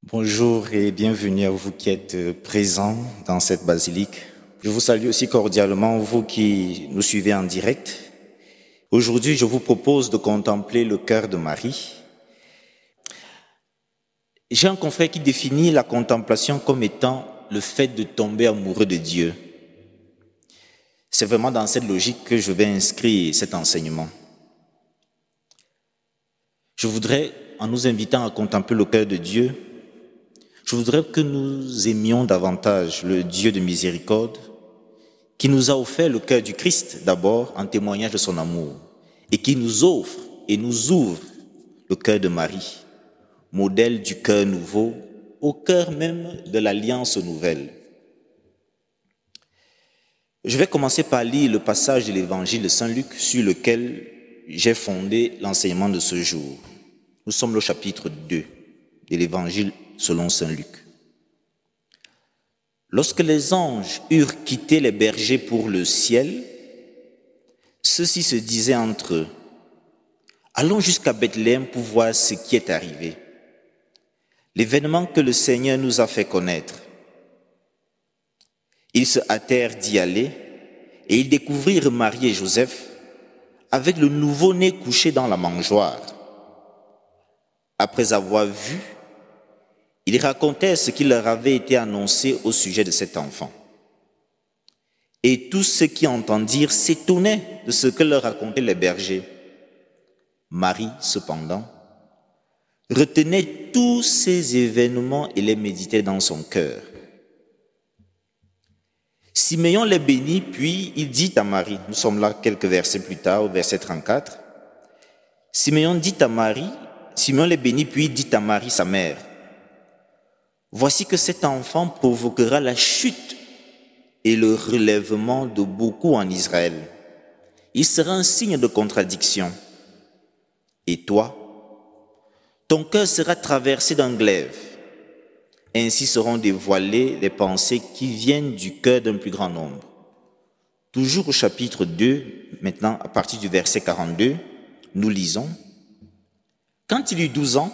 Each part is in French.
Bonjour et bienvenue à vous qui êtes présents dans cette basilique. Je vous salue aussi cordialement, vous qui nous suivez en direct. Aujourd'hui, je vous propose de contempler le cœur de Marie. J'ai un confrère qui définit la contemplation comme étant le fait de tomber amoureux de Dieu. C'est vraiment dans cette logique que je vais inscrire cet enseignement. Je voudrais, en nous invitant à contempler le cœur de Dieu, je voudrais que nous aimions davantage le Dieu de miséricorde qui nous a offert le cœur du Christ d'abord en témoignage de son amour et qui nous offre et nous ouvre le cœur de Marie, modèle du cœur nouveau, au cœur même de l'alliance nouvelle. Je vais commencer par lire le passage de l'évangile de Saint Luc sur lequel j'ai fondé l'enseignement de ce jour. Nous sommes au chapitre 2 de l'évangile selon Saint Luc. Lorsque les anges eurent quitté les bergers pour le ciel, ceux-ci se disaient entre eux, « Allons jusqu'à Bethléem pour voir ce qui est arrivé, l'événement que le Seigneur nous a fait connaître. » Ils se hâtèrent d'y aller et ils découvrirent Marie et Joseph avec le nouveau-né couché dans la mangeoire. Après avoir vu, ils racontèrent ce qui leur avait été annoncé au sujet de cet enfant. Et tous ceux qui entendirent s'étonnaient de ce que leur racontaient les bergers. Marie, cependant, retenait tous ces événements et les méditait dans son cœur. Siméon les bénit, puis il dit à Marie, nous sommes là quelques versets plus tard, au verset 34, Siméon les bénit, puis il dit à Marie, sa mère, « Voici que cet enfant provoquera la chute et le relèvement de beaucoup en Israël. Il sera un signe de contradiction. Et toi, ton cœur sera traversé d'un glaive. Ainsi seront dévoilées les pensées qui viennent du cœur d'un plus grand nombre. » Toujours au chapitre 2, maintenant à partir du verset 42, nous lisons, « Quand il eut 12 ans,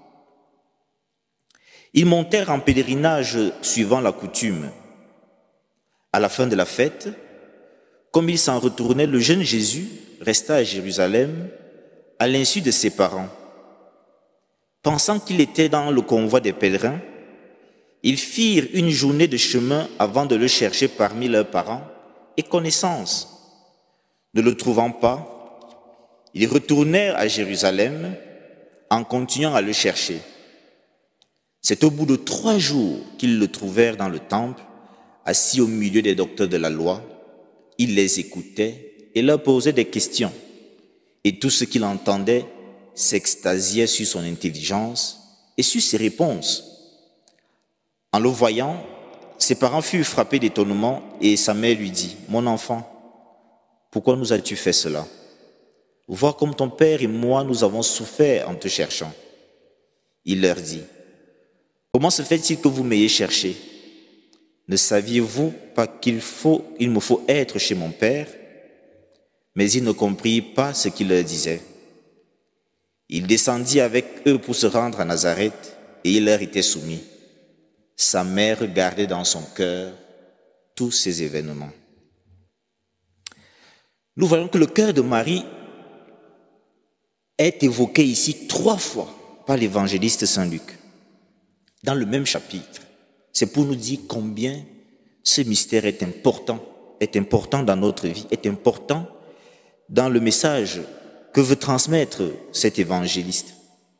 ils montèrent en pèlerinage suivant la coutume. À la fin de la fête, comme ils s'en retournaient, le jeune Jésus resta à Jérusalem à l'insu de ses parents. Pensant qu'il était dans le convoi des pèlerins, ils firent une journée de chemin avant de le chercher parmi leurs parents et connaissances. Ne le trouvant pas, ils retournèrent à Jérusalem en continuant à le chercher. C'est au bout de 3 jours qu'ils le trouvèrent dans le temple, assis au milieu des docteurs de la loi. Il les écoutait et leur posait des questions. Et tout ce qu'il entendait s'extasiait sur son intelligence et sur ses réponses. En le voyant, ses parents furent frappés d'étonnement et sa mère lui dit, « Mon enfant, pourquoi nous as-tu fait cela? Vois comme ton père et moi nous avons souffert en te cherchant. » Il leur dit, « Comment se fait-il que vous m'ayez cherché? Ne saviez-vous pas qu'il me faut être chez mon père? » Mais ils ne comprirent pas ce qu'il leur disait. Il descendit avec eux pour se rendre à Nazareth et il leur était soumis. Sa mère gardait dans son cœur tous ces événements. Nous voyons que le cœur de Marie est évoqué ici 3 fois par l'évangéliste Saint Luc, dans le même chapitre. C'est pour nous dire combien ce mystère est important dans notre vie, est important dans le message que veut transmettre cet évangéliste.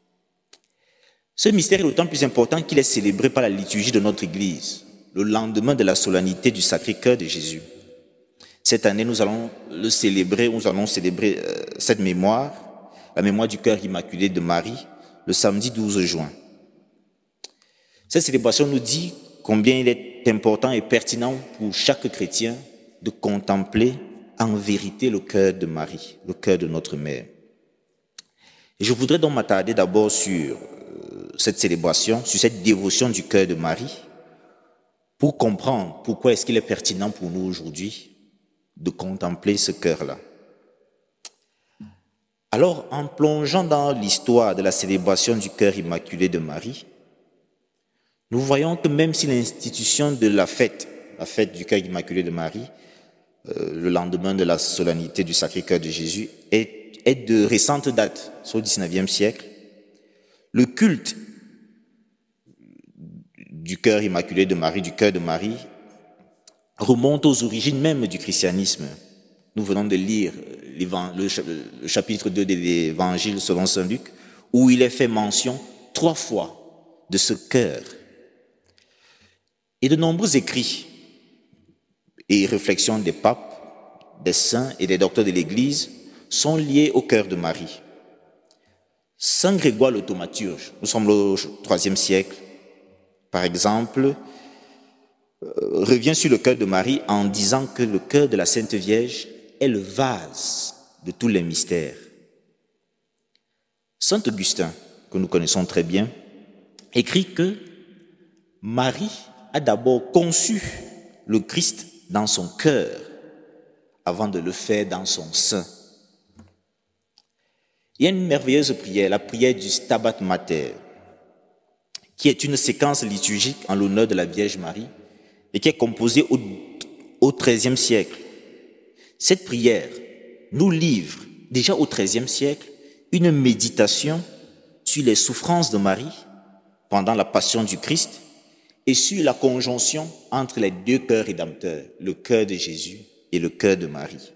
Ce mystère est d'autant plus important qu'il est célébré par la liturgie de notre Église, le lendemain de la solennité du Sacré-Cœur de Jésus. Cette année, nous allons célébrer cette mémoire, la mémoire du cœur immaculé de Marie, le samedi 12 juin. Cette célébration nous dit combien il est important et pertinent pour chaque chrétien de contempler en vérité le cœur de Marie, le cœur de notre Mère. Et je voudrais donc m'attarder d'abord sur cette célébration, sur cette dévotion du cœur de Marie, pour comprendre pourquoi est-ce qu'il est pertinent pour nous aujourd'hui de contempler ce cœur-là. Alors, en plongeant dans l'histoire de la célébration du cœur immaculé de Marie, nous voyons que même si l'institution de la fête du cœur immaculé de Marie, le lendemain de la solennité du Sacré-Cœur de Jésus, est de récente date, c'est au XIXe siècle, le culte du cœur immaculé de Marie, du cœur de Marie, remonte aux origines même du christianisme. Nous venons de lire le chapitre 2 de l'Évangile selon saint Luc, où il est fait mention 3 fois de ce cœur. Et de nombreux écrits et réflexions des papes, des saints et des docteurs de l'Église sont liés au cœur de Marie. Saint Grégoire le Thaumaturge, nous sommes au IIIe siècle, par exemple, revient sur le cœur de Marie en disant que le cœur de la Sainte Vierge est le vase de tous les mystères. Saint Augustin, que nous connaissons très bien, écrit que Marie a d'abord conçu le Christ dans son cœur avant de le faire dans son sein. Il y a une merveilleuse prière, la prière du Stabat Mater, qui est une séquence liturgique en l'honneur de la Vierge Marie et qui est composée au XIIIe siècle. Cette prière nous livre, déjà au XIIIe siècle, une méditation sur les souffrances de Marie pendant la passion du Christ et sur la conjonction entre les 2 cœurs rédempteurs, le cœur de Jésus et le cœur de Marie.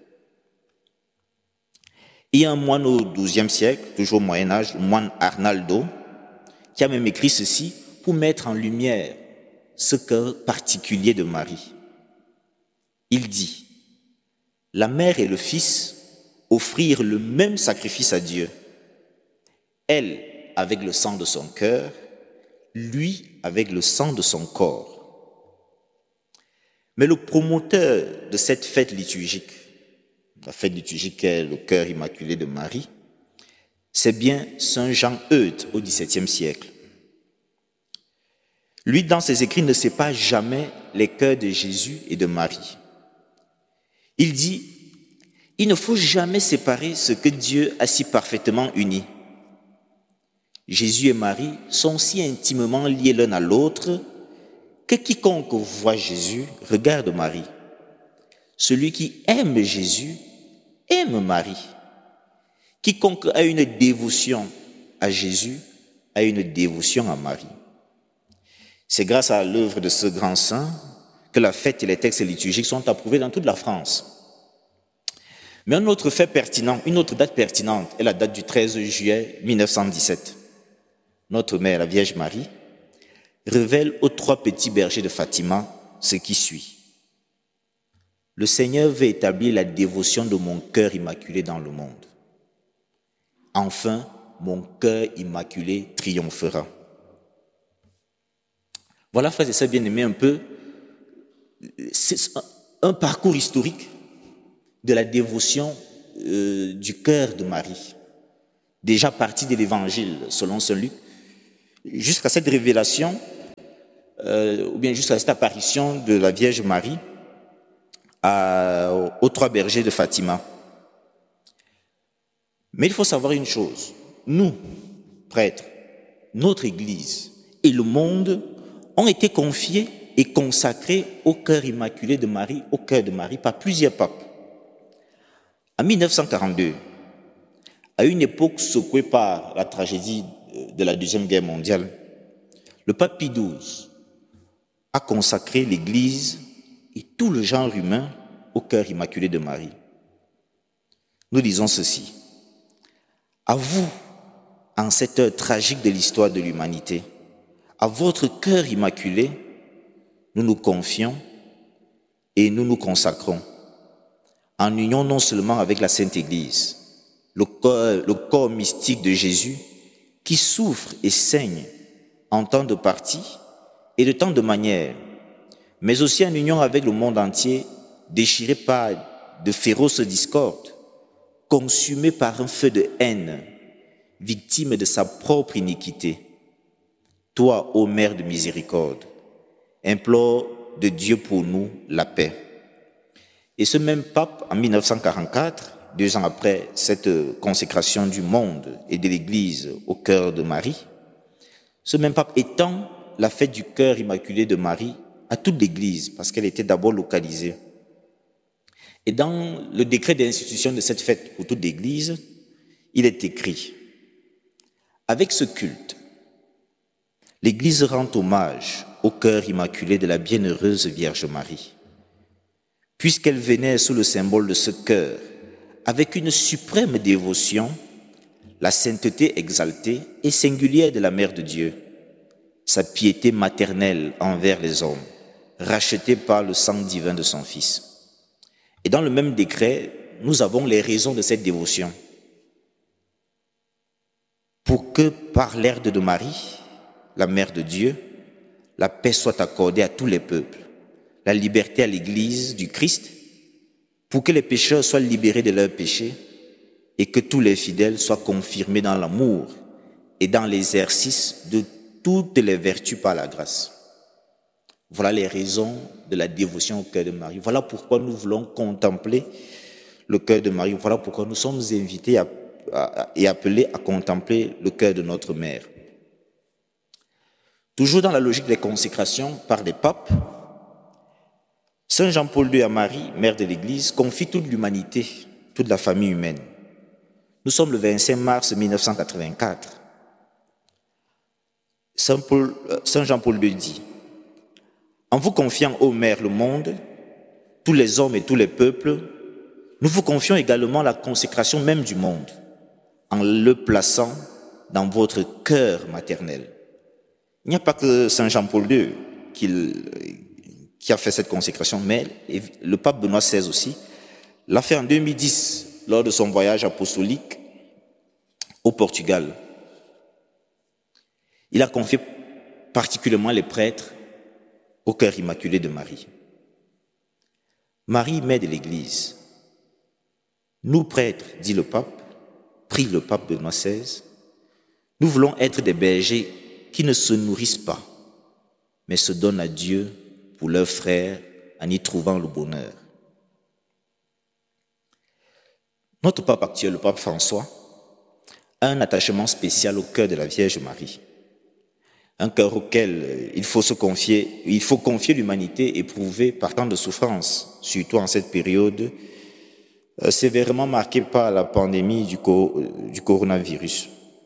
Il y a un moine au XIIe siècle, toujours au Moyen-Âge, le moine Arnaldo, qui a même écrit ceci pour mettre en lumière ce cœur particulier de Marie. Il dit: la mère et le fils offrirent le même sacrifice à Dieu. Elle avec le sang de son cœur, lui avec le sang de son corps. Mais le promoteur de cette fête liturgique, la fête liturgique est le cœur immaculé de Marie, c'est bien saint Jean Eudes au XVIIe siècle. Lui, dans ses écrits, ne sépare jamais les cœurs de Jésus et de Marie. Il dit: il ne faut jamais séparer ce que Dieu a si parfaitement uni. Jésus et Marie sont si intimement liés l'un à l'autre que quiconque voit Jésus regarde Marie. Celui qui aime Jésus aime Marie. Quiconque a une dévotion à Jésus a une dévotion à Marie. C'est grâce à l'œuvre de ce grand saint que la fête et les textes liturgiques sont approuvés dans toute la France. Mais un autre fait pertinent, une autre date pertinente est la date du 13 juillet 1917. Notre mère, la Vierge Marie, révèle aux 3 petits bergers de Fatima ce qui suit. Le Seigneur veut établir la dévotion de mon cœur immaculé dans le monde. Enfin, mon cœur immaculé triomphera. Voilà, frères et sœurs bien-aimés, c'est un parcours historique de la dévotion du cœur de Marie. Déjà parti de l'Évangile selon saint Luc, jusqu'à cette révélation, ou bien jusqu'à cette apparition de la Vierge Marie aux 3 bergers de Fatima. Mais il faut savoir une chose, nous, prêtres, notre Église et le monde ont été confiés et consacrés au cœur immaculé de Marie, au cœur de Marie, par plusieurs papes. En 1942, à une époque secouée par la tragédie de la Deuxième Guerre mondiale, le pape Pie XII a consacré l'Église et tout le genre humain au cœur immaculé de Marie. Nous disons ceci: à vous, en cette heure tragique de l'histoire de l'humanité, à votre cœur immaculé, nous nous confions et nous nous consacrons, en union non seulement avec la Sainte Église, le corps mystique de Jésus, qui souffre et saigne en temps de partie et de tant de manières, mais aussi en union avec le monde entier, déchiré par de féroces discordes, consumé par un feu de haine, victime de sa propre iniquité. Toi, ô Mère de miséricorde, implore de Dieu pour nous la paix. Et ce même pape, en 1944, 2 ans après cette consécration du monde et de l'Église au cœur de Marie, ce même pape étend la fête du cœur immaculé de Marie à toute l'Église, parce qu'elle était d'abord localisée. Et dans le décret d'institution de cette fête pour toute l'Église, il est écrit: avec ce culte, l'Église rend hommage au cœur immaculé de la bienheureuse Vierge Marie. Puisqu'elle vénère sous le symbole de ce cœur, avec une suprême dévotion, la sainteté exaltée et singulière de la Mère de Dieu, sa piété maternelle envers les hommes, rachetée par le sang divin de son Fils. Et dans le même décret, nous avons les raisons de cette dévotion. Pour que, par l'ère de Marie, la Mère de Dieu, la paix soit accordée à tous les peuples, la liberté à l'Église du Christ, pour que les pécheurs soient libérés de leurs péchés et que tous les fidèles soient confirmés dans l'amour et dans l'exercice de toutes les vertus par la grâce. Voilà les raisons de la dévotion au cœur de Marie. Voilà pourquoi nous voulons contempler le cœur de Marie. Voilà pourquoi nous sommes invités et appelés à contempler le cœur de notre Mère. Toujours dans la logique des consécrations par des papes, Saint Jean-Paul II à Marie, mère de l'Église, confie toute l'humanité, toute la famille humaine. Nous sommes le 25 mars 1984. Saint Jean-Paul II dit: en vous confiant, ô Mère, le monde, tous les hommes et tous les peuples, nous vous confions également la consécration même du monde, en le plaçant dans votre cœur maternel. Il n'y a pas que Saint Jean-Paul II qui a fait cette consécration, mais le pape Benoît XVI aussi l'a fait en 2010 lors de son voyage apostolique au Portugal. Il a confié particulièrement les prêtres au cœur immaculé de Marie. Marie, mère de l'Église, nous prêtres, dit le pape, prie le pape Benoît XVI, nous voulons être des bergers qui ne se nourrissent pas, mais se donnent à Dieu pour leurs frères en y trouvant le bonheur. Notre pape actuel, le pape François, a un attachement spécial au cœur de la Vierge Marie. Un cœur auquel il faut confier l'humanité éprouvée par tant de souffrances, surtout en cette période sévèrement marquée par la pandémie du coronavirus.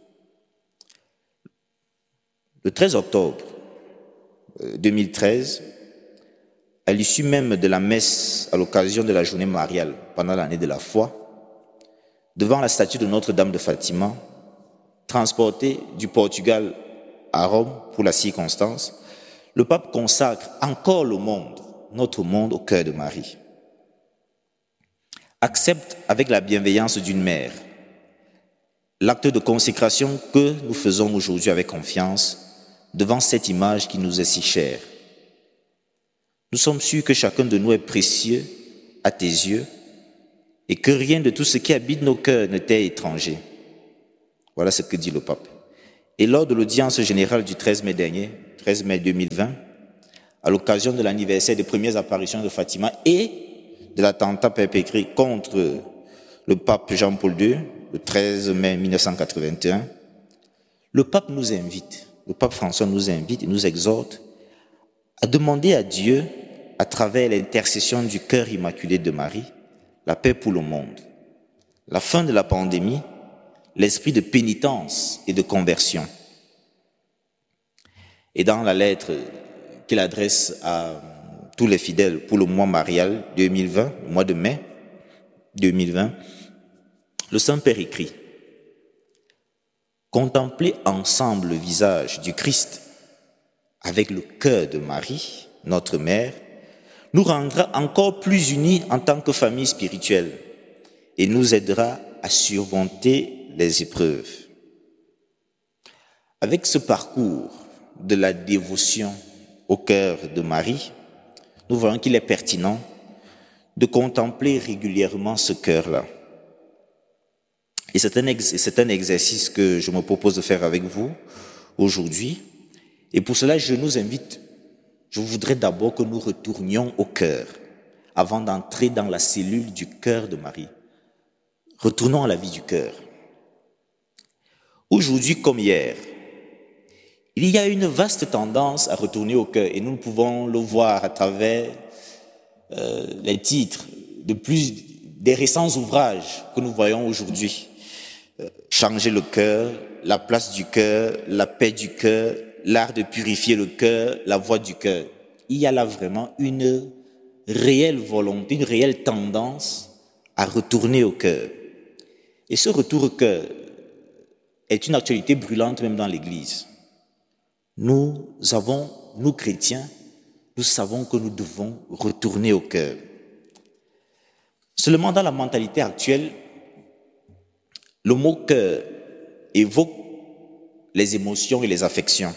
Le 13 octobre 2013, à l'issue même de la messe à l'occasion de la journée mariale pendant l'année de la foi, devant la statue de Notre-Dame de Fatima, transportée du Portugal à Rome pour la circonstance, le pape consacre encore le monde, notre monde, au cœur de Marie. Accepte avec la bienveillance d'une mère l'acte de consécration que nous faisons aujourd'hui avec confiance devant cette image qui nous est si chère. Nous sommes sûrs que chacun de nous est précieux à tes yeux et que rien de tout ce qui habite nos cœurs ne t'est étranger. Voilà ce que dit le pape. Et lors de l'audience générale du 13 mai dernier, 13 mai 2020, à l'occasion de l'anniversaire des premières apparitions de Fatima et de l'attentat perpétré contre le pape Jean-Paul II, le 13 mai 1981, le pape nous invite, le pape François nous invite et nous exhorte à demander à Dieu, à travers l'intercession du cœur immaculé de Marie, la paix pour le monde, la fin de la pandémie, l'esprit de pénitence et de conversion. Et dans la lettre qu'il adresse à tous les fidèles pour le mois marial 2020, le mois de mai 2020, le Saint-Père écrit: contempler ensemble le visage du Christ avec le cœur de Marie, notre mère, nous rendra encore plus unis en tant que famille spirituelle et nous aidera à surmonter les épreuves. Avec ce parcours de la dévotion au cœur de Marie, nous voyons qu'il est pertinent de contempler régulièrement ce cœur-là. Et c'est un exercice que je me propose de faire avec vous aujourd'hui. Et pour cela, je voudrais d'abord que nous retournions au cœur avant d'entrer dans la cellule du cœur de Marie. Retournons à la vie du cœur. Aujourd'hui comme hier, Il y a une vaste tendance à retourner au cœur et nous pouvons le voir à travers les titres des récents ouvrages que nous voyons aujourd'hui. Changer le cœur, la place du cœur, la paix du cœur, l'art de purifier le cœur, la voix du cœur. Il y a là vraiment une réelle volonté, une réelle tendance à retourner au cœur. Et ce retour au cœur est une actualité brûlante même dans l'Église. Nous chrétiens, nous savons que nous devons retourner au cœur. Seulement dans la mentalité actuelle, le mot cœur évoque les émotions et les affections.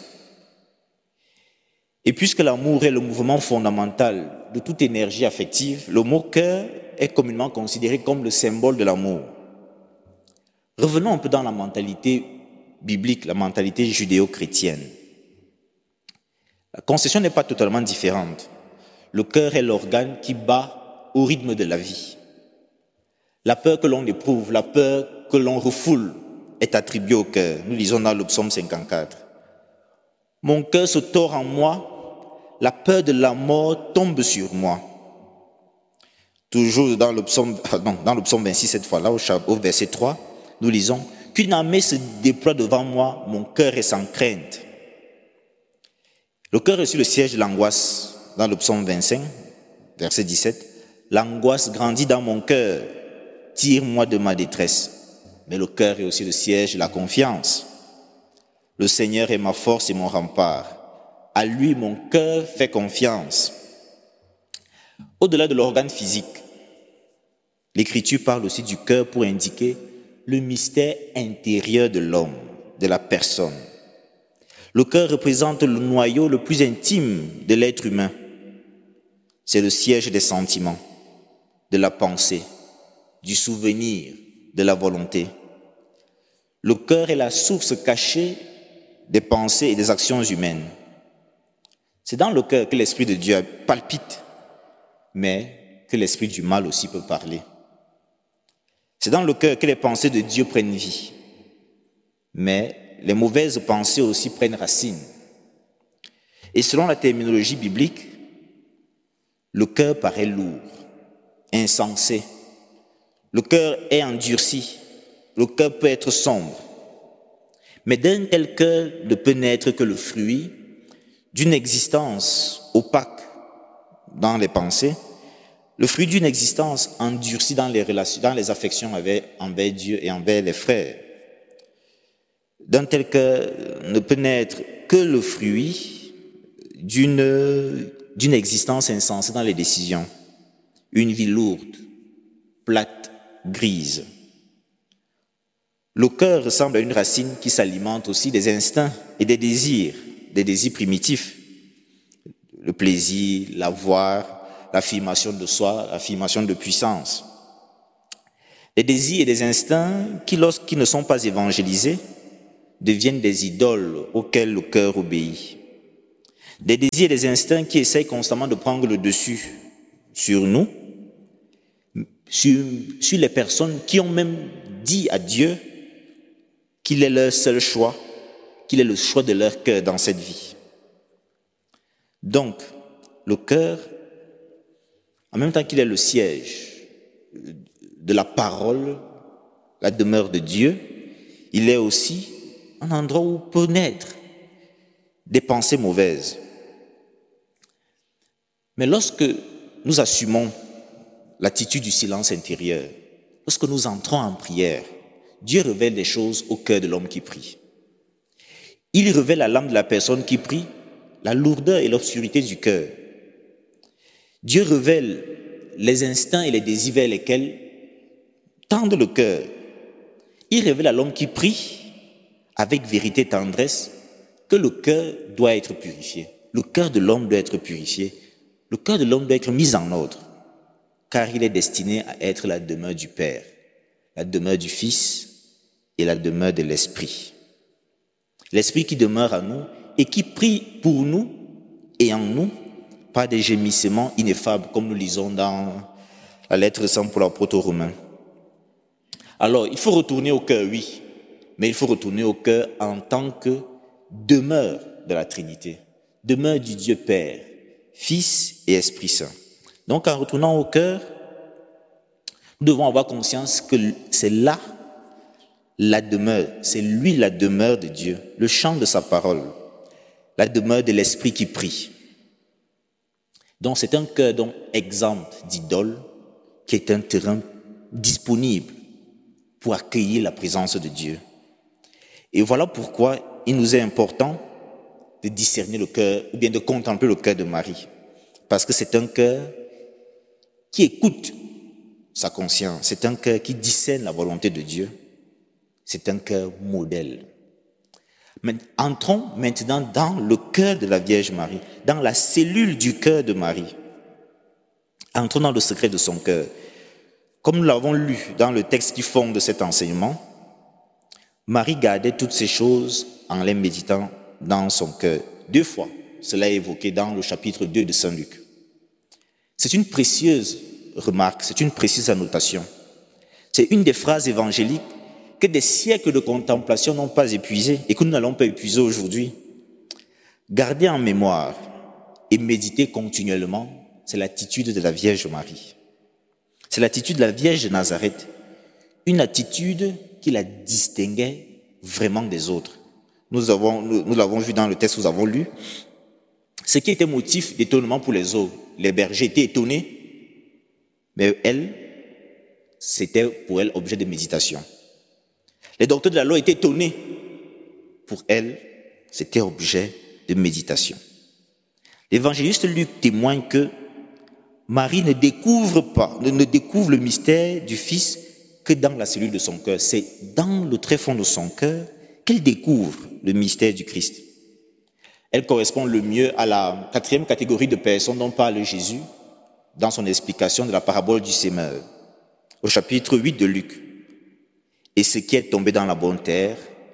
Et puisque l'amour est le mouvement fondamental de toute énergie affective, le mot cœur est communément considéré comme le symbole de l'amour. Revenons un peu dans la mentalité biblique, la mentalité judéo-chrétienne. La conception n'est pas totalement différente. Le cœur est l'organe qui bat au rythme de la vie. La peur que l'on éprouve, la peur que l'on refoule est attribuée au cœur. Nous lisons dans le psaume 54. Mon cœur se tord en moi, la peur de la mort tombe sur moi. Toujours dans le psaume 26, cette fois-là, au verset 3, nous lisons qu'une armée se déploie devant moi, mon cœur est sans crainte. Le cœur est sur le siège de l'angoisse. Dans le psaume 25, verset 17, l'angoisse grandit dans mon cœur, tire-moi de ma détresse. Mais le cœur est aussi le siège de la confiance. Le Seigneur est ma force et mon rempart. À lui, mon cœur fait confiance. Au-delà de l'organe physique, l'Écriture parle aussi du cœur pour indiquer le mystère intérieur de l'homme, de la personne. Le cœur représente le noyau le plus intime de l'être humain. C'est le siège des sentiments, de la pensée, du souvenir, de la volonté. Le cœur est la source cachée des pensées et des actions humaines. C'est dans le cœur que l'Esprit de Dieu palpite, mais que l'Esprit du mal aussi peut parler. C'est dans le cœur que les pensées de Dieu prennent vie, mais les mauvaises pensées aussi prennent racine. Et selon la terminologie biblique, le cœur paraît lourd, insensé. Le cœur est endurci. Le cœur peut être sombre. Mais d'un tel cœur ne peut naître que le fruit d'une existence opaque dans les pensées, le fruit d'une existence endurcie dans les relations, dans les affections envers Dieu et envers les frères. D'un tel cœur ne peut naître que le fruit d'une existence insensée dans les décisions, une vie lourde, plate, grise. Le cœur ressemble à une racine qui s'alimente aussi des instincts et des désirs primitifs. Le plaisir, l'avoir, l'affirmation de soi, l'affirmation de puissance. Des désirs et des instincts qui, lorsqu'ils ne sont pas évangélisés, deviennent des idoles auxquelles le cœur obéit. Des désirs et des instincts qui essayent constamment de prendre le dessus sur nous, sur les personnes qui ont même dit à Dieu qu'il est leur seul choix, qu'il est le choix de leur cœur dans cette vie. Donc, le cœur, en même temps qu'il est le siège de la parole, la demeure de Dieu, il est aussi un endroit où peut naître des pensées mauvaises. Mais lorsque nous assumons l'attitude du silence intérieur, lorsque nous entrons en prière, Dieu révèle des choses au cœur de l'homme qui prie. Il révèle à l'âme de la personne qui prie la lourdeur et l'obscurité du cœur. Dieu révèle les instincts et les désirs vers lesquels tendent le cœur. Il révèle à l'homme qui prie avec vérité et tendresse que le cœur doit être purifié. Le cœur de l'homme doit être purifié. Le cœur de l'homme doit être mis en ordre, car il est destiné à être la demeure du Père, la demeure du Fils et la demeure de l'Esprit. L'Esprit qui demeure en nous et qui prie pour nous et en nous par des gémissements ineffables, comme nous lisons dans la lettre de Saint Paul apôtre aux Romains. Alors, il faut retourner au cœur, oui, mais il faut retourner au cœur en tant que demeure de la Trinité, demeure du Dieu Père, Fils et Esprit Saint. Donc en retournant au cœur, nous devons avoir conscience que c'est là la demeure, c'est lui la demeure de Dieu, le champ de sa parole, la demeure de l'Esprit qui prie. Donc c'est un cœur donc exempt d'idoles, qui est un terrain disponible pour accueillir la présence de Dieu. Et voilà pourquoi il nous est important de discerner le cœur, ou bien de contempler le cœur de Marie. Parce que c'est un cœur qui écoute sa conscience, c'est un cœur qui discerne la volonté de Dieu, c'est un cœur modèle. Mais entrons maintenant dans le cœur de la Vierge Marie, dans la cellule du cœur de Marie. Entrons dans le secret de son cœur. Comme nous l'avons lu dans le texte qui fonde cet enseignement, Marie gardait toutes ces choses en les méditant dans son cœur. 2 fois, cela est évoqué dans le chapitre 2 de Saint Luc. C'est une précieuse remarque, c'est une précieuse annotation. C'est une des phrases évangéliques que des siècles de contemplation n'ont pas épuisé et que nous n'allons pas épuiser aujourd'hui. Garder en mémoire et méditer continuellement, c'est l'attitude de la Vierge Marie. C'est l'attitude de la Vierge de Nazareth, une attitude qui la distinguait vraiment des autres. Nous l'avons vu dans le texte que nous avons lu. Ce qui était motif d'étonnement pour les autres, les bergers étaient étonnés, mais elle, c'était pour elle objet de méditation. Les docteurs de la loi étaient étonnés. Pour elle, c'était objet de méditation. L'évangéliste Luc témoigne que Marie ne découvre le mystère du Fils que dans la cellule de son cœur. C'est dans le très fond de son cœur qu'elle découvre le mystère du Christ. Elle correspond le mieux à la 4e catégorie de personnes dont parle Jésus dans son explication de la parabole du sémeur, au chapitre 8 de Luc. Et ce qui est tombé dans la bonne terre,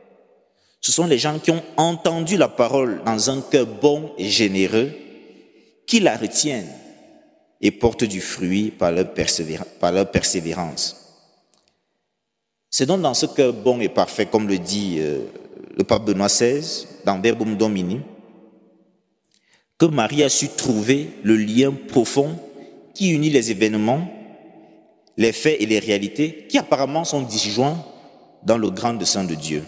ce sont les gens qui ont entendu la parole dans un cœur bon et généreux, qui la retiennent et portent du fruit par leur persévérance. C'est donc dans ce cœur bon et parfait, comme le dit le pape Benoît XVI, dans Verbum Domini, que Marie a su trouver le lien profond qui unit les événements, les faits et les réalités qui apparemment sont disjoints dans le grand dessein de Dieu.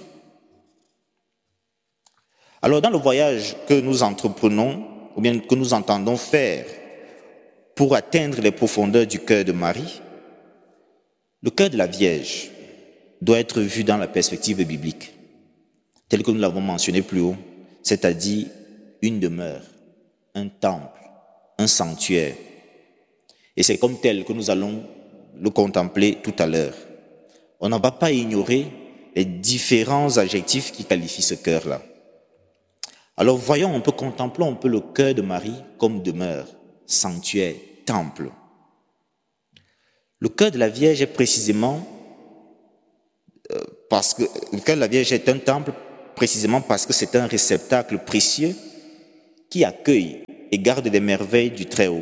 Alors dans le voyage que nous entreprenons, ou bien que nous entendons faire pour atteindre les profondeurs du cœur de Marie, le cœur de la Vierge doit être vu dans la perspective biblique, telle que nous l'avons mentionné plus haut, c'est-à-dire une demeure, un temple, un sanctuaire. Et c'est comme tel que nous allons le contempler tout à l'heure. On ne va pas ignorer les différents adjectifs qui qualifient ce cœur-là. Alors voyons un peu, contemplons un peu le cœur de Marie comme demeure, sanctuaire, temple. Le cœur de la Vierge est précisément parce que le cœur de la Vierge est un temple précisément parce que c'est un réceptacle précieux qui accueille et garde les merveilles du Très-Haut.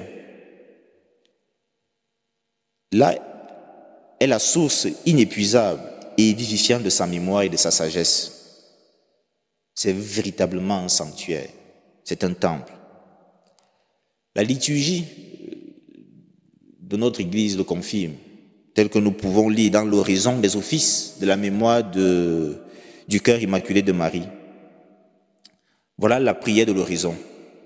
Là est la source inépuisable et édifiante de sa mémoire et de sa sagesse. C'est véritablement un sanctuaire, c'est un temple. La liturgie de notre Église le confirme, tel que nous pouvons lire dans l'horizon des offices de la mémoire du cœur immaculé de Marie. Voilà la prière de l'horizon.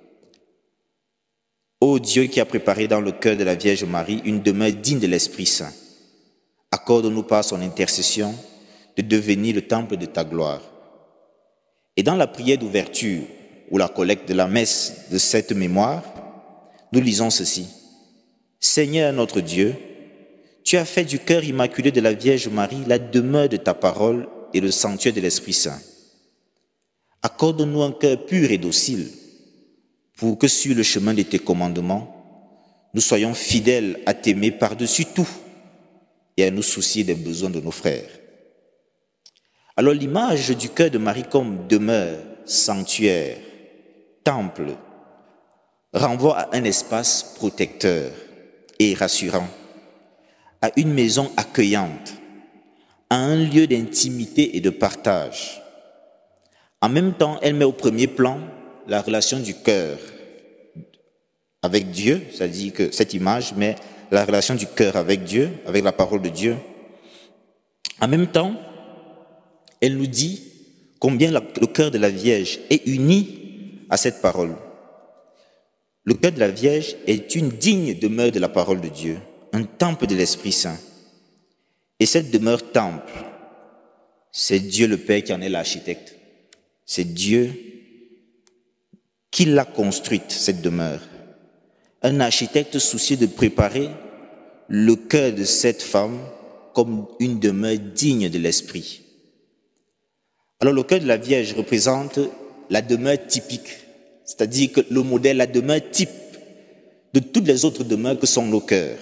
Ô Dieu qui a préparé dans le cœur de la Vierge Marie une demeure digne de l'Esprit Saint, accorde-nous par son intercession de devenir le temple de ta gloire. Et dans la prière d'ouverture ou la collecte de la messe de cette mémoire, nous lisons ceci. Seigneur notre Dieu, tu as fait du cœur immaculé de la Vierge Marie la demeure de ta parole et le sanctuaire de l'Esprit Saint. Accorde-nous un cœur pur et docile pour que sur le chemin de tes commandements, nous soyons fidèles à t'aimer par-dessus tout et à nous soucier des besoins de nos frères. Alors l'image du cœur de Marie comme demeure, sanctuaire, temple, renvoie à un espace protecteur et rassurant, à une maison accueillante, à un lieu d'intimité et de partage. En même temps, elle met au premier plan la relation du cœur avec Dieu, c'est-à-dire que cette image met la relation du cœur avec Dieu, avec la parole de Dieu. En même temps, elle nous dit combien le cœur de la Vierge est uni à cette parole. Le cœur de la Vierge est une digne demeure de la parole de Dieu, un temple de l'Esprit Saint. Et cette demeure temple, c'est Dieu le Père qui en est l'architecte. C'est Dieu qui l'a construite, cette demeure. Un architecte soucieux de préparer le cœur de cette femme comme une demeure digne de l'Esprit. Alors le cœur de la Vierge représente la demeure typique, c'est-à-dire que le modèle, la demeure type de toutes les autres demeures que sont nos cœurs.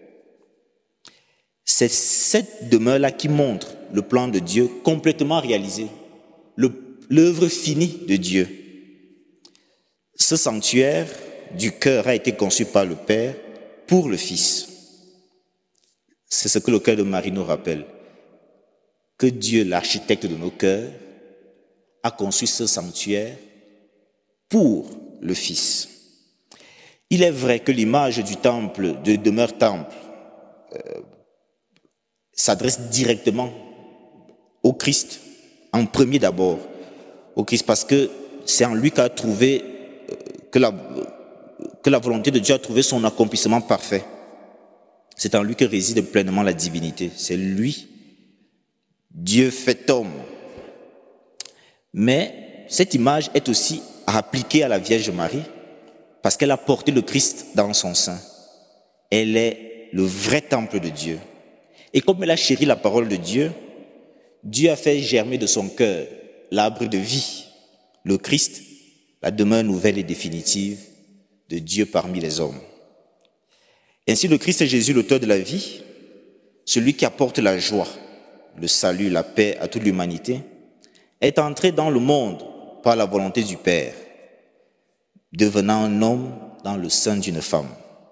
C'est cette demeure-là qui montre le plan de Dieu complètement réalisé, l'œuvre finie de Dieu. Ce sanctuaire du cœur a été conçu par le Père pour le Fils. C'est ce que le cœur de Marie nous rappelle, que Dieu, l'architecte de nos cœurs, a conçu ce sanctuaire pour le Fils. Il est vrai que l'image du temple, de demeure temple, s'adresse directement au Christ, en premier d'abord, au Christ, parce que c'est en lui qu'a trouvé, que la volonté de Dieu a trouvé son accomplissement parfait. C'est en lui que réside pleinement la divinité. C'est lui, Dieu fait homme. Mais cette image est aussi appliquée à la Vierge Marie, parce qu'elle a porté le Christ dans son sein. Elle est le vrai temple de Dieu. Et comme elle a chéri la parole de Dieu, Dieu a fait germer de son cœur l'arbre de vie, le Christ, la demeure nouvelle et définitive de Dieu parmi les hommes. Ainsi, le Christ est Jésus, l'auteur de la vie, celui qui apporte la joie, le salut, la paix à toute l'humanité, est entré dans le monde par la volonté du Père, devenant un homme dans le sein d'une femme.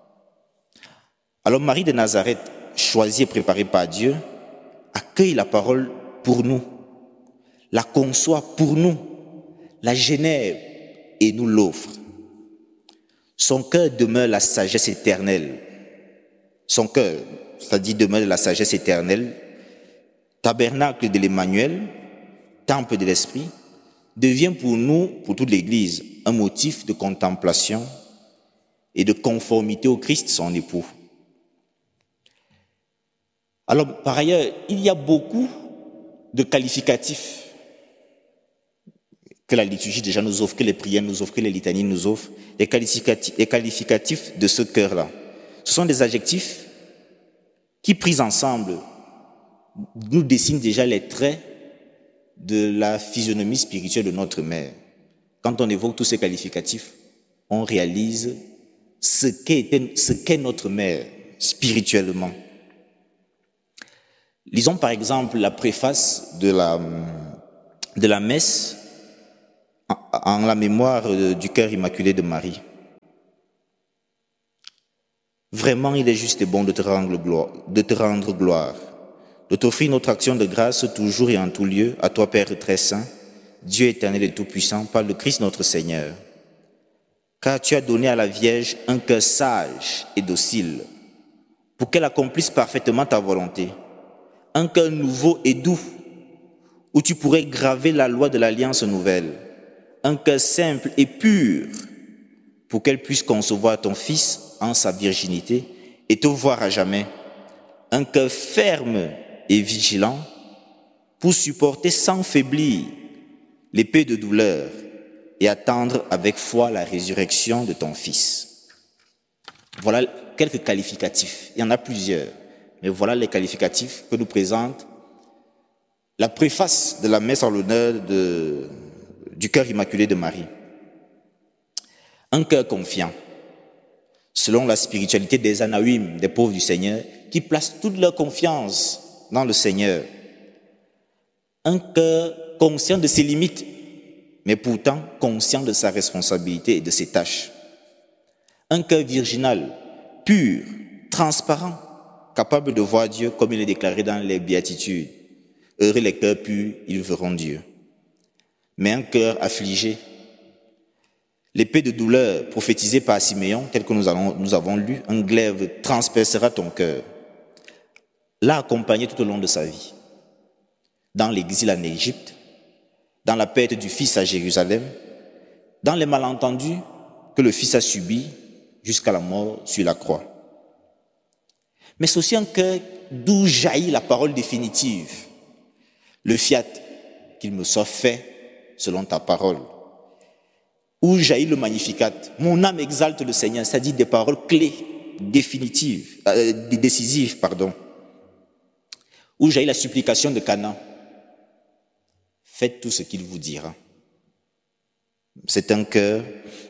Alors Marie de Nazareth, choisie et préparée par Dieu, accueille la parole pour nous, la conçoit pour nous, la génère et nous l'offre. Son cœur demeure la sagesse éternelle. Son cœur, c'est-à-dire demeure la sagesse éternelle, tabernacle de l'Emmanuel, temple de l'Esprit, devient pour nous, pour toute l'Église, un motif de contemplation et de conformité au Christ, son époux. Alors, par ailleurs, il y a beaucoup de qualificatifs que la liturgie déjà nous offre, que les prières nous offrent, que les litanies nous offrent, les qualificatifs de ce cœur-là. Ce sont des adjectifs qui, pris ensemble, nous dessinent déjà les traits de la physionomie spirituelle de notre mère. Quand on évoque tous ces qualificatifs, on réalise ce qu'est notre mère spirituellement. Lisons par exemple la préface de la messe en la mémoire du cœur immaculé de Marie. Vraiment, il est juste et bon de te rendre gloire, de t'offrir notre action de grâce toujours et en tout lieu, à toi Père très saint, Dieu éternel et tout-puissant, par le Christ notre Seigneur. Car tu as donné à la Vierge un cœur sage et docile, pour qu'elle accomplisse parfaitement ta volonté. Un cœur nouveau et doux, où tu pourrais graver la loi de l'alliance nouvelle. Un cœur simple et pur, pour qu'elle puisse concevoir ton Fils en sa virginité et te voir à jamais. Un cœur ferme et vigilant, pour supporter sans faiblir l'épée de douleur et attendre avec foi la résurrection de ton Fils. Voilà quelques qualificatifs. Il y en a plusieurs. Mais voilà les qualificatifs que nous présente la préface de la messe en l'honneur du cœur immaculé de Marie. Un cœur confiant, selon la spiritualité des Anaïm, des pauvres du Seigneur, qui placent toute leur confiance dans le Seigneur. Un cœur conscient de ses limites, mais pourtant conscient de sa responsabilité et de ses tâches. Un cœur virginal, pur, transparent, capable de voir Dieu comme il est déclaré dans les béatitudes. Heureux les cœurs purs, ils verront Dieu. Mais un cœur affligé, L'épée de douleur prophétisée par Siméon, telle que nous avons lu, un glaive transpercera ton cœur, l'a accompagné tout au long de sa vie. Dans l'exil en Égypte, dans la perte du fils à Jérusalem, dans les malentendus que le fils a subis jusqu'à la mort sur la croix. Mais c'est aussi un cœur d'où jaillit la parole définitive. Le fiat, qu'il me soit fait selon ta parole. Où jaillit le magnificat. Mon âme exalte le Seigneur, c'est-à-dire des paroles clés, définitives, décisives. Où jaillit la supplication de Cana. Faites tout ce qu'il vous dira. C'est un cœur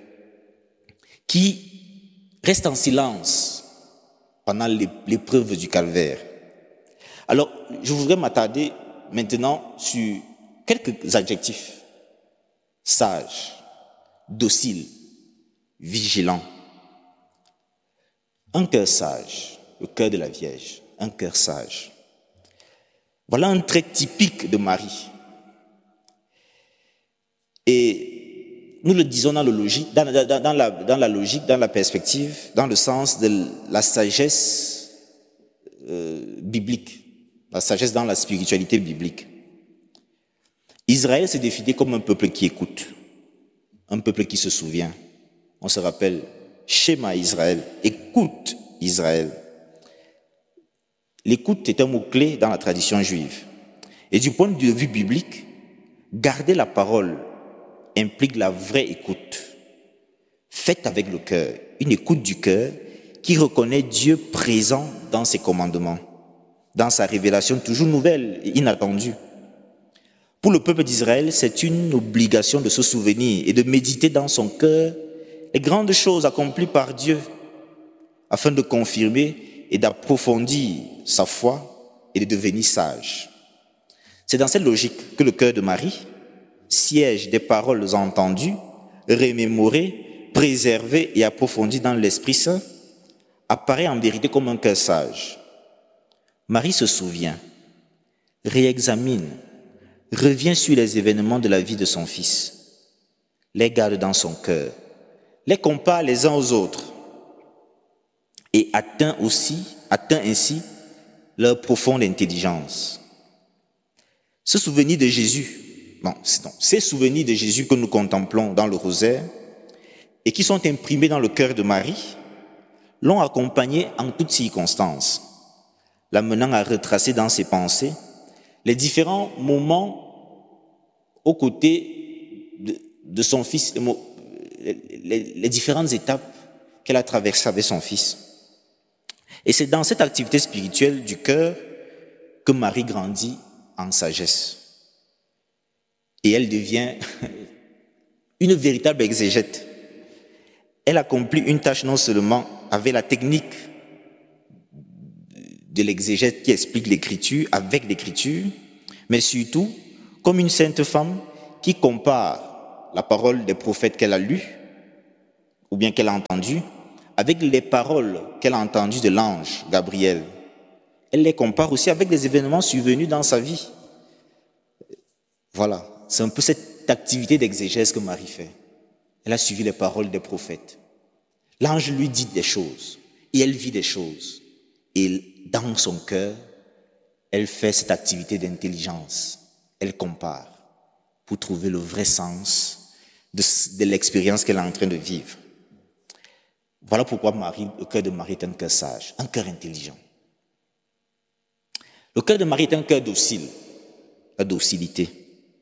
qui reste en silence pendant l'épreuve du calvaire. Alors, je voudrais m'attarder maintenant sur quelques adjectifs. Sage, docile, vigilant. Un cœur sage, le cœur de la Vierge, un cœur sage. Voilà un trait typique de Marie. Et nous le disons dans la logique, dans la perspective, dans le sens de la sagesse biblique, la sagesse dans la spiritualité biblique. Israël s'est défini comme un peuple qui écoute, un peuple qui se souvient. On se rappelle, Shema Israël, écoute Israël. L'écoute est un mot-clé dans la tradition juive. Et du point de vue biblique, garder la parole implique la vraie écoute, faite avec le cœur, une écoute du cœur qui reconnaît Dieu présent dans ses commandements, dans sa révélation toujours nouvelle et inattendue. Pour le peuple d'Israël, c'est une obligation de se souvenir et de méditer dans son cœur les grandes choses accomplies par Dieu afin de confirmer et d'approfondir sa foi et de devenir sage. C'est dans cette logique que le cœur de Marie, siège des paroles entendues, remémorées, préservées et approfondies dans l'Esprit Saint, apparaît en vérité comme un cœur sage. Marie se souvient, réexamine, revient sur les événements de la vie de son fils, les garde dans son cœur, les compare les uns aux autres et atteint ainsi leur profonde intelligence. Ces souvenirs de Jésus que nous contemplons dans le rosaire et qui sont imprimés dans le cœur de Marie l'ont accompagnée en toutes circonstances, l'amenant à retracer dans ses pensées les différents moments aux côtés de son fils, les différentes étapes qu'elle a traversées avec son fils. Et c'est dans cette activité spirituelle du cœur que Marie grandit en sagesse. Et elle devient une véritable exégète. Elle accomplit une tâche non seulement avec la technique de l'exégète qui explique l'écriture, avec l'écriture, mais surtout comme une sainte femme qui compare la parole des prophètes qu'elle a lue ou bien qu'elle a entendues avec les paroles qu'elle a entendues de l'ange Gabriel. Elle les compare aussi avec les événements survenus dans sa vie. Voilà, c'est un peu cette activité d'exégèse que Marie fait. Elle a suivi les paroles des prophètes. L'ange lui dit des choses et elle vit des choses. Et dans son cœur, elle fait cette activité d'intelligence. Elle compare pour trouver le vrai sens de l'expérience qu'elle est en train de vivre. Voilà pourquoi le cœur de Marie est un cœur sage, un cœur intelligent. Le cœur de Marie est un cœur docile, la docilité.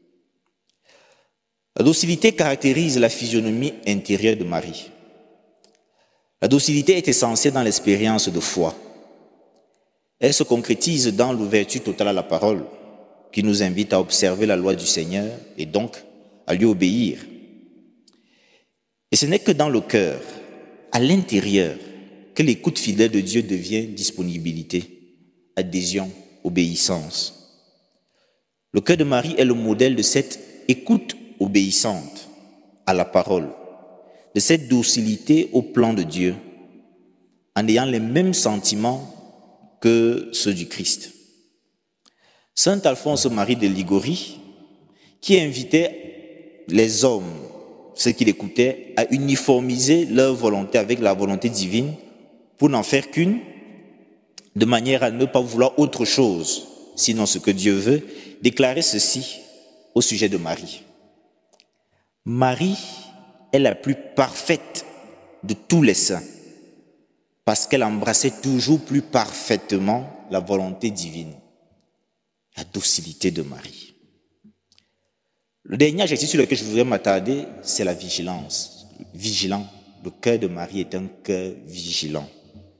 La docilité caractérise la physionomie intérieure de Marie. La docilité est essentielle dans l'expérience de foi. Elle se concrétise dans l'ouverture totale à la parole, qui nous invite à observer la loi du Seigneur et donc à lui obéir. Et ce n'est que dans le cœur, à l'intérieur, que l'écoute fidèle de Dieu devient disponibilité, adhésion, obéissance. Le cœur de Marie est le modèle de cette écoute obéissante à la parole, de cette docilité au plan de Dieu, en ayant les mêmes sentiments que ceux du Christ. Saint Alphonse Marie de Ligorie, qui invitait les hommes ceux qui l'écoutaient, à uniformiser leur volonté avec la volonté divine pour n'en faire qu'une, de manière à ne pas vouloir autre chose, sinon ce que Dieu veut, déclarer ceci au sujet de Marie. Marie est la plus parfaite de tous les saints, parce qu'elle embrassait toujours plus parfaitement la volonté divine, la docilité de Marie. Le dernier adjectif sur lequel je voudrais m'attarder, c'est la vigilance. Vigilant. Le cœur de Marie est un cœur vigilant.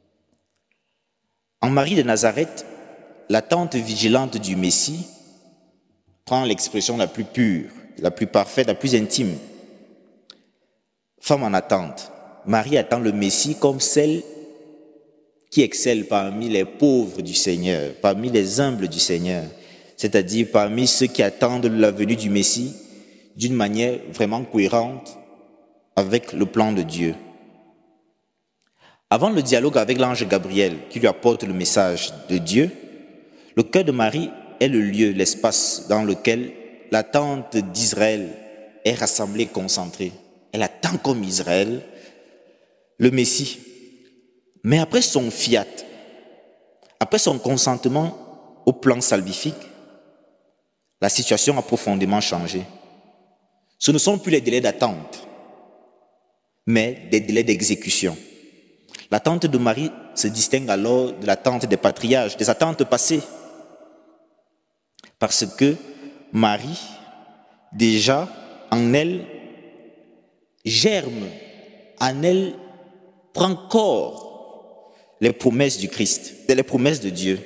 En Marie de Nazareth, l'attente vigilante du Messie prend l'expression la plus pure, la plus parfaite, la plus intime. Femme en attente, Marie attend le Messie comme celle qui excelle parmi les pauvres du Seigneur, parmi les humbles du Seigneur, c'est-à-dire parmi ceux qui attendent la venue du Messie d'une manière vraiment cohérente avec le plan de Dieu. Avant le dialogue avec l'ange Gabriel qui lui apporte le message de Dieu, le cœur de Marie est le lieu, l'espace dans lequel l'attente d'Israël est rassemblée, concentrée. Elle attend comme Israël le Messie. Mais après son fiat, après son consentement au plan salvifique, la situation a profondément changé. Ce ne sont plus les délais d'attente, mais des délais d'exécution. L'attente de Marie se distingue alors de l'attente des patriarches, des attentes passées. Parce que Marie, déjà, en elle, germe, en elle, prend corps les promesses du Christ, les promesses de Dieu.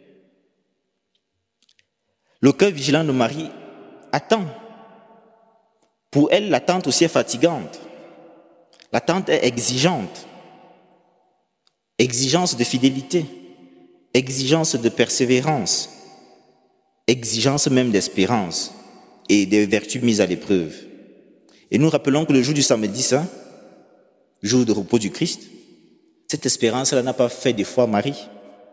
Le cœur vigilant de Marie attend. Pour elle, l'attente aussi est fatigante. L'attente est exigeante. Exigence de fidélité, exigence de persévérance, exigence même d'espérance et des vertus mises à l'épreuve. Et nous rappelons que le jour du samedi saint, jour de repos du Christ, cette espérance-là n'a pas fait des fois Marie,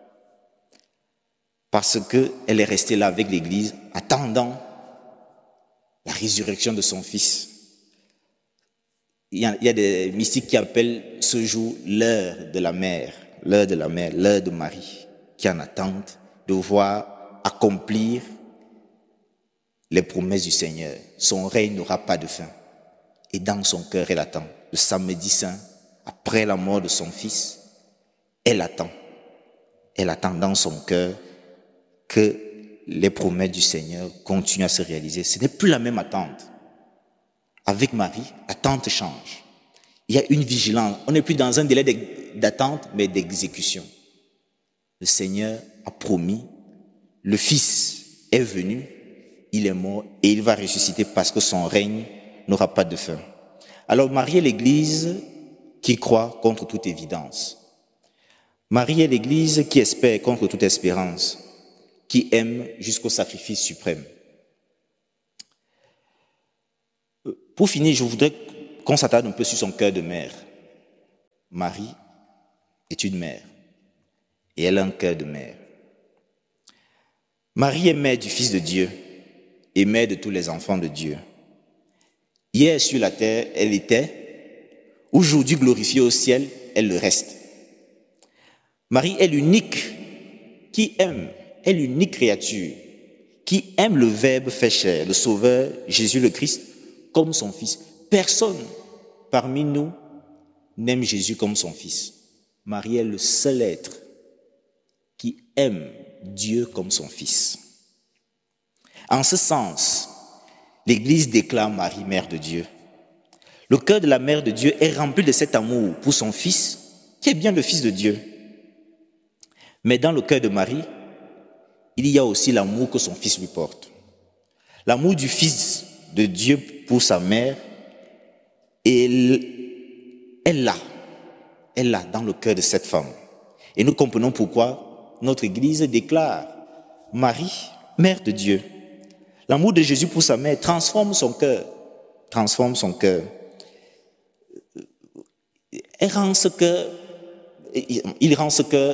parce qu'elle est restée là avec l'Église, attendant la résurrection de son Fils. Il y a des mystiques qui appellent ce jour l'heure de la mère, l'heure de Marie, qui en attente de voir accomplir les promesses du Seigneur. Son règne n'aura pas de fin. Et dans son cœur, elle attend. Le samedi saint, après la mort de son Fils, elle attend. Elle attend dans son cœur que les promesses du Seigneur continuent à se réaliser. Ce n'est plus la même attente. Avec Marie, l'attente change. Il y a une vigilance. On n'est plus dans un délai d'attente, mais d'exécution. Le Seigneur a promis, le Fils est venu, il est mort et il va ressusciter parce que son règne n'aura pas de fin. Alors Marie est l'Église qui croit contre toute évidence. Marie est l'Église qui espère contre toute espérance, qui aime jusqu'au sacrifice suprême. Pour finir, je voudrais qu'on s'attarde un peu sur son cœur de mère. Marie est une mère et elle a un cœur de mère. Marie est mère du Fils de Dieu et mère de tous les enfants de Dieu. Hier sur la terre, elle était, aujourd'hui glorifiée au ciel, elle le reste. Marie est l'unique qui aime, est l'unique créature qui aime le Verbe fait chair, le Sauveur, Jésus le Christ, comme son Fils. Personne parmi nous n'aime Jésus comme son Fils. Marie est le seul être qui aime Dieu comme son Fils. En ce sens, l'Église déclare Marie mère de Dieu. Le cœur de la mère de Dieu est rempli de cet amour pour son Fils, qui est bien le Fils de Dieu. Mais dans le cœur de Marie, il y a aussi l'amour que son Fils lui porte. L'amour du Fils de Dieu pour sa mère, et elle l'a dans le cœur de cette femme. Et nous comprenons pourquoi notre Église déclare Marie, mère de Dieu. L'amour de Jésus pour sa mère transforme son cœur. Il rend ce cœur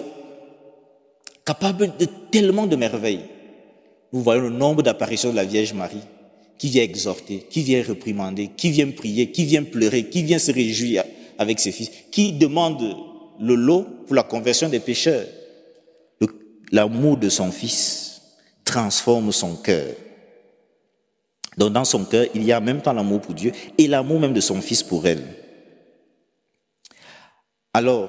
capable de tellement de merveilles. Nous voyons le nombre d'apparitions de la Vierge Marie qui vient exhorter, qui vient réprimander, qui vient prier, qui vient pleurer, qui vient se réjouir avec ses fils, qui demande le lot pour la conversion des pécheurs. L'amour de son fils transforme son cœur. Donc dans son cœur, il y a en même temps l'amour pour Dieu et l'amour même de son fils pour elle. Alors,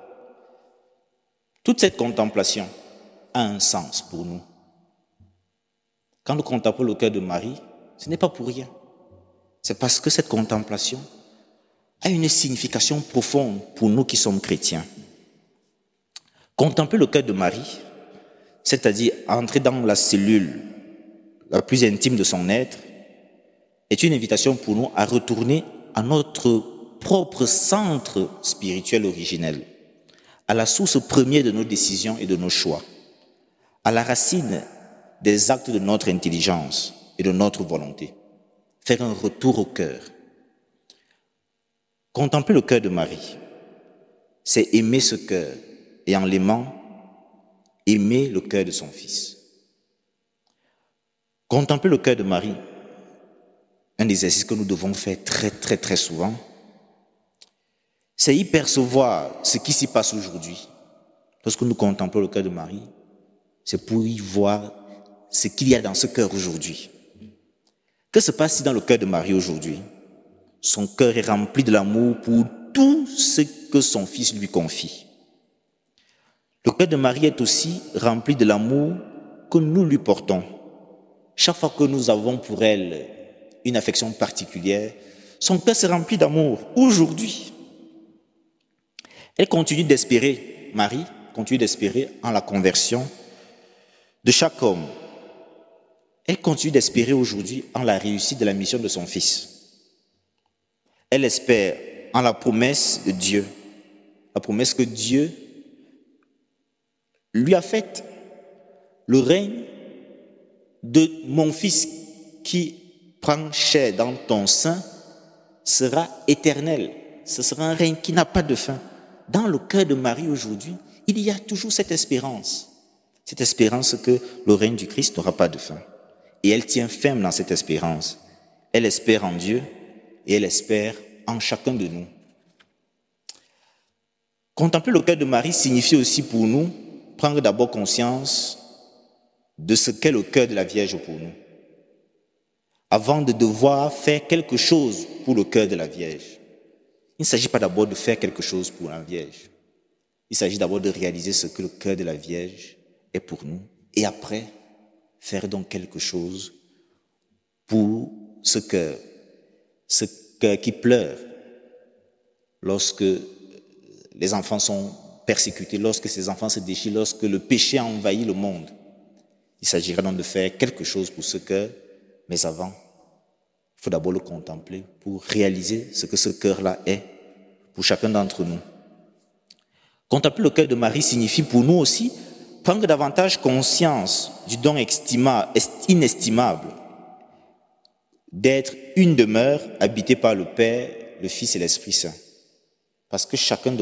toute cette contemplation a un sens pour nous. Quand nous contemplons le cœur de Marie, ce n'est pas pour rien. C'est parce que cette contemplation a une signification profonde pour nous qui sommes chrétiens. Contempler le cœur de Marie, c'est-à-dire entrer dans la cellule la plus intime de son être, est une invitation pour nous à retourner à notre propre centre spirituel originel, à la source première de nos décisions et de nos choix, à la racine des actes de notre intelligence et de notre volonté. Faire un retour au cœur. Contempler le cœur de Marie, c'est aimer ce cœur et en l'aimant, aimer le cœur de son fils. Contempler le cœur de Marie, un exercice que nous devons faire très souvent, c'est y percevoir ce qui s'y passe aujourd'hui. Lorsque nous contemplons le cœur de Marie, c'est pour y voir ce qu'il y a dans ce cœur aujourd'hui. Que se passe-t-il dans le cœur de Marie aujourd'hui? Son cœur est rempli de l'amour pour tout ce que son fils lui confie. Le cœur de Marie est aussi rempli de l'amour que nous lui portons. Chaque fois que nous avons pour elle une affection particulière, son cœur se remplit d'amour aujourd'hui. Elle continue d'espérer, Marie continue d'espérer en la conversion de chaque homme. Elle continue d'espérer aujourd'hui en la réussite de la mission de son fils. Elle espère en la promesse de Dieu, la promesse que Dieu lui a faite. Le règne de mon fils qui prend chair dans ton sein sera éternel. Ce sera un règne qui n'a pas de fin. Dans le cœur de Marie aujourd'hui, il y a toujours cette espérance que le règne du Christ n'aura pas de fin. Et elle tient ferme dans cette espérance. Elle espère en Dieu et elle espère en chacun de nous. Contempler le cœur de Marie signifie aussi pour nous prendre d'abord conscience de ce qu'est le cœur de la Vierge pour nous, avant de devoir faire quelque chose pour le cœur de la Vierge. Il ne s'agit pas d'abord de faire quelque chose pour la Vierge. Il s'agit d'abord de réaliser ce que le cœur de la Vierge est pour nous et après faire donc quelque chose pour ce cœur qui pleure lorsque les enfants sont persécutés, lorsque ces enfants se déchirent, lorsque le péché a envahi le monde. Il s'agira donc de faire quelque chose pour ce cœur, mais avant, il faut d'abord le contempler pour réaliser ce que ce cœur-là est pour chacun d'entre nous. Contempler le cœur de Marie signifie pour nous aussi prendre davantage conscience du don inestimable d'être une demeure habitée par le Père, le Fils et l'Esprit Saint. Parce que chacun de